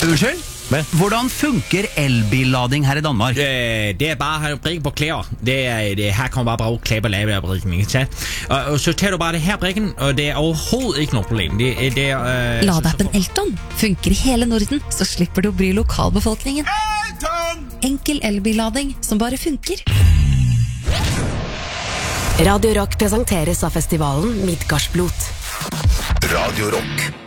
Unnskyld? Hvordan funker elbillading her i Danmark? Det bare at brikke på klæder. Her kommer bare klæder på lavebrikken, ikke sant? Og så tager du bare det her brikken, og det overhovedet ikke noe problem. Ladeappen Elton funker i hele Norden, så slipper du å bry lokalbefolkningen. Elton! Enkel elbillading som bare funker. Radio Rock presenteres av festivalen Midgardsblot. Radio Rock.